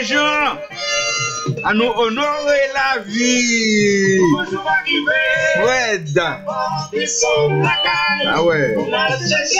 les gens à nous honorer la vie. Fred. Ah ouais.